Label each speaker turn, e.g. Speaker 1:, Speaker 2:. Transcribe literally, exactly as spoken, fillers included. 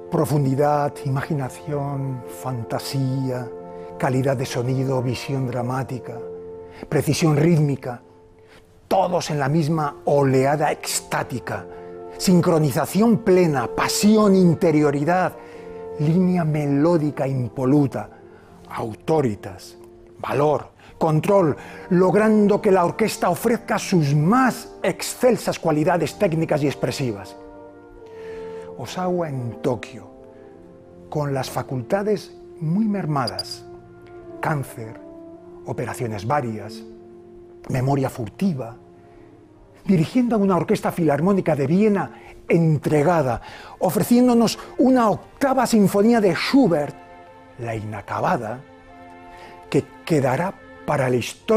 Speaker 1: Profundidad, imaginación, fantasía, calidad de sonido, visión dramática, precisión rítmica, todos en la misma oleada extática, sincronización plena, pasión, interioridad, línea melódica impoluta, autoritas, valor, control, logrando que la orquesta ofrezca sus más excelsas cualidades técnicas y expresivas. Osawa en Tokio, con las facultades muy mermadas, cáncer, operaciones varias, memoria furtiva, dirigiendo a una orquesta filarmónica de Viena entregada, ofreciéndonos una octava sinfonía de Schubert, la inacabada, que quedará para la historia